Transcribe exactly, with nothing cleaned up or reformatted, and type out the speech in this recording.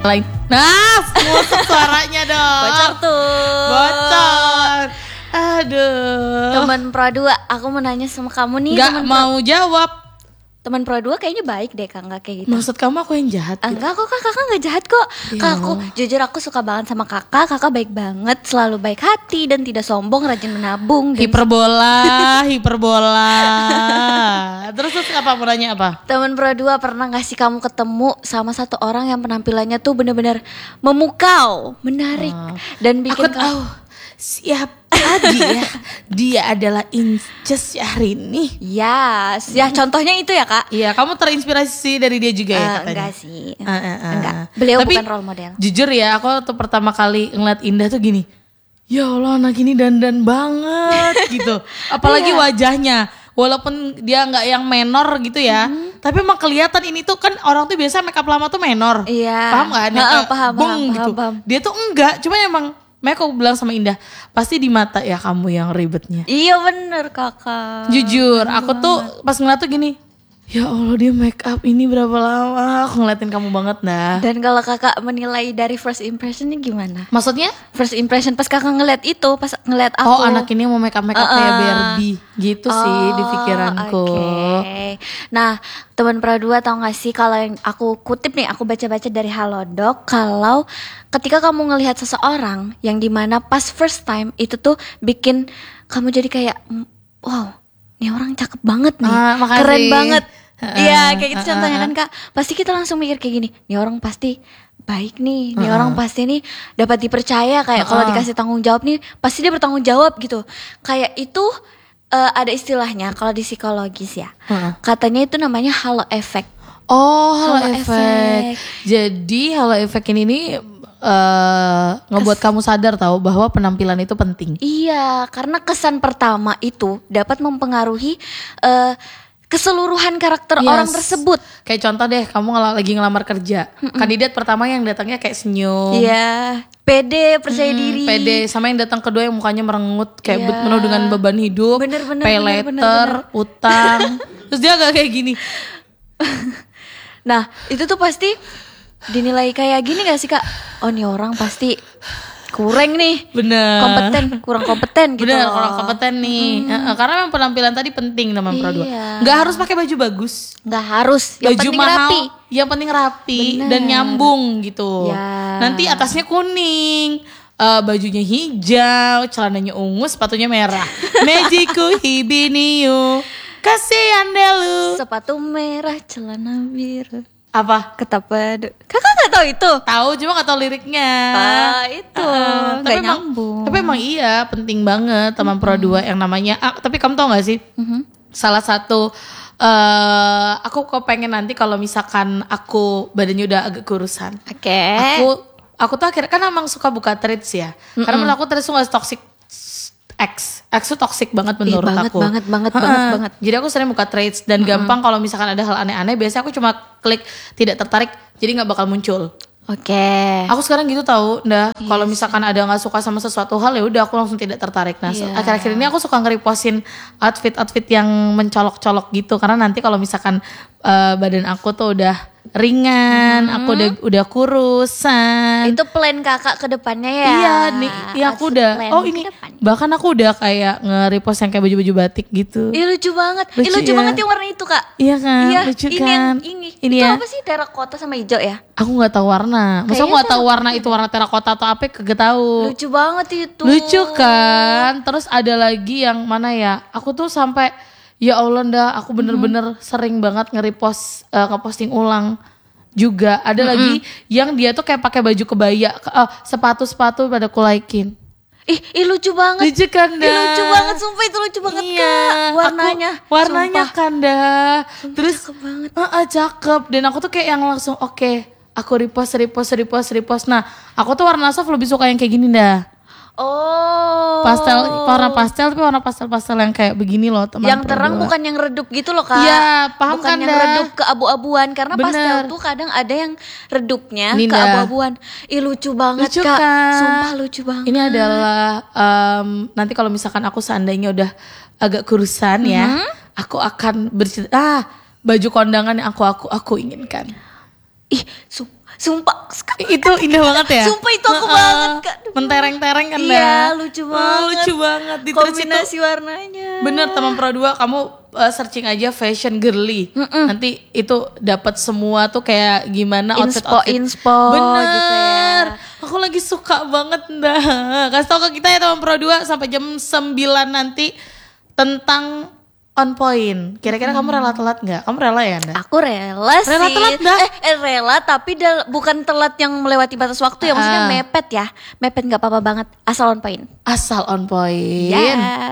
lain. Nah, musik suaranya dong. Bocor tuh. Bocor. Aduh. Teman Pro dua, aku mau nanya sama kamu nih. Gak teman mau Pro, jawab. Teman Pro dua kayaknya baik deh Kak, nggak kayak gitu. Maksud kamu aku yang jahat? Gitu? Enggak kok Kak, Kakak nggak jahat kok. Ya. Kak, aku jujur aku suka banget sama Kakak. Kakak baik banget, selalu baik hati dan tidak sombong, rajin menabung. Dan Hiperbola, hiperbola. Terus terus apa mau nanya apa? Teman Pro dua pernah gak sih kamu ketemu sama satu orang yang penampilannya tuh bener-bener memukau, menarik, Oh. dan bikin Aku kamu tahu siapa dia. Dia adalah Inces Syahrini. ya, ya contohnya itu ya Kak. Iya, kamu terinspirasi dari dia juga ya Eh, katanya? enggak sih, Ah, ah, ah. enggak. Beliau Tapi, bukan role model. jujur ya, aku tuh pertama kali ngeliat Indah tuh gini, ya Allah anak ini dandan banget gitu. Apalagi Iya. wajahnya, walaupun dia nggak yang menor gitu ya, Mm-hmm. tapi emang kelihatan ini tuh kan orang tuh biasa make up lama tuh menor. Iya. Paham gak? Yang Heeh, kayak paham, beng paham, gitu. paham, paham. Dia tuh enggak, cuma emang makanya aku bilang sama Indah, pasti di mata ya kamu yang ribetnya. Iya bener Kakak. Jujur, aku tuh pas ngeliat tuh gini, ya Allah dia make up ini berapa lama, aku ngeliatin kamu banget dah. Dan kalau Kakak menilai dari first impressionnya gimana? Maksudnya? First impression pas Kakak ngeliat itu, pas ngeliat aku. Oh anak ini mau make up make up kayak Uh-uh. Barbie gitu sih di pikiranku. Oke. Nah, teman Pro dua tahu gak sih kalau yang aku kutip nih, aku baca-baca dari Halodoc, kalau ketika kamu ngelihat seseorang yang dimana pas first time itu tuh bikin kamu jadi kayak mm, wow, ini orang cakep banget nih, Ah, makasih. keren banget. Uh-uh. Iya, kayak gitu Uh-uh. contohnya kan Kak. Pasti kita langsung mikir kayak gini, nih orang pasti baik nih, nih Uh-uh. orang pasti nih dapat dipercaya, kayak kalau Uh-uh. dikasih tanggung jawab nih pasti dia bertanggung jawab gitu. Kayak itu eh, ada istilahnya kalau di psikologis ya. Uh-uh. Katanya itu namanya halo effect. Oh halo Halo efek. effect. Jadi halo efek ini nih eh, ngebuat kamu sadar tahu bahwa penampilan itu penting. Iya, karena kesan pertama itu dapat mempengaruhi eh, keseluruhan karakter Yes. orang tersebut. Kayak contoh deh, kamu ngel- lagi ngelamar kerja, kandidat pertama yang datangnya kayak senyum. Iya, pede, percaya Hmm, diri. pede, sama yang datang kedua yang mukanya merengut kayak Iya. bet- penuh dengan beban hidup, Bener, bener, pay bener, letter, bener, bener. utang. Terus dia gak kayak gini. Nah, itu tuh pasti dinilai kayak gini gak sih Kak? Oh, nih orang pasti kurang nih. Bener. Kompeten, kurang kompeten gitu. Bener, loh. orang kompeten nih. Heeh, karena memang penampilan tadi penting teman Pro dua. Iya. Nggak harus pakai baju bagus. Nggak harus, yang Baju penting mahal, rapi. yang penting rapi Bener. dan nyambung gitu. Ya. Nanti atasnya kuning, eh, bajunya hijau, celananya ungu, sepatunya merah. Mejiku hibiniu, kasihan delu. Sepatu merah, celana biru, Apa? ketapadu. Kakak nggak tahu itu? Tahu cuma nggak tahu liriknya. Ah, itu Heeh, nggak emang- nyambung. Tapi emang iya penting banget teman Pro dua yang namanya. Ah, tapi kamu tau gak sih? Mhm. Salah satu eh aku kok pengen nanti kalau misalkan aku badannya udah agak kurusan. Oke. Aku aku tuh akhirnya kan emang suka buka threads ya. Karena menurut aku threads tuh gak toxic X. X tuh toxic banget Ih, menurut banget, aku. banget, banget, Heeh. banget, banget. Jadi aku sering buka threads dan gampang kalau misalkan ada hal aneh-aneh biasanya aku cuma klik tidak tertarik jadi nggak bakal muncul. Oke. Aku sekarang gitu tahu, dah kalau misalkan ada nggak suka sama sesuatu hal ya udah aku langsung tidak tertarik. Nah, Iya. akhir-akhir ini aku suka nge-repostin outfit-outfit yang mencolok-colok gitu karena nanti kalau misalkan eh, badan aku tuh udah ringan, aku udah udah kurusan. Itu plan Kakak ke depannya ya? Iya nih, iya aku Outfit udah. plan Oh ke ini depannya. bahkan aku udah kayak nge-repost yang kayak baju-baju batik gitu. Ih lucu banget. Ih Lucu lucu ya. banget yang warna itu Kak. Iya kan, Iya, lucu ini kan. yang ini. Ini itu ya. apa sih terakota sama hijau ya? Aku nggak tahu warna. Masa aku Kayaknya nggak tahu warna itu warna terakota atau apa? Kagak tahu. Lucu banget itu. Lucu kan? Terus ada lagi yang mana ya? Aku tuh sampai ya Allah dah, aku bener-bener sering banget nge-repost eh, nge-posting ulang juga. Ada lagi yang dia tuh kayak pakai baju kebaya, ke- eh, sepatu-sepatu pada kulaikin. Ih, ih lucu banget. Lucu kan dah? Ih, lucu banget, sumpah itu lucu banget Iya, Kak. Warnanya. aku- warnanya sumpah. kan dah. Terus Cakep banget. Heeh, cakep. Dan aku tuh kayak yang langsung oke, aku repost, repost, repost, repost. Nah, aku tuh warna soft lebih suka yang kayak gini dah. Oh. Pastel, warna pastel tapi warna pastel-pastel yang kayak begini loh teman. Yang terang Pro dua. bukan yang redup gitu loh Kak. Iya, paham bukan kan, yang dah? redup ke abu-abuan. Karena Bener. pastel tuh kadang ada yang redupnya Ini ke dah. abu-abuan. Ih lucu banget Lucu Kak. kan? Sumpah lucu banget. Ini adalah em, nanti kalau misalkan aku seandainya udah agak kurusan ya, Mhm. aku akan bercerita ah baju kondangan yang aku aku aku inginkan. Ih, su- Sumpah, itu indah banget ya. Sumpah itu aku banget Kak. Mentereng-tereng kan Iya, ya. lucu Oh, banget. lucu banget. Di Threads kombinasi itu, warnanya. bener teman Pro dua kamu uh, searching aja fashion girly. Mm-mm. Nanti itu dapat semua tuh kayak gimana Inspo outfit-outfit. inspo Bener. gitu ya. Aku lagi suka banget dah. Kasih tau ke kita ya teman Pro dua sampai jam sembilan nanti tentang on point. Kira-kira hmm. kamu rela telat nggak? Kamu rela ya Anda? Aku rela sih. Rela telat dah. Eh, eh rela tapi dal- bukan telat yang melewati batas waktu ya. Maksudnya Ah. mepet ya. Mepet nggak apa-apa banget. Asal on point. Asal on point. Ya.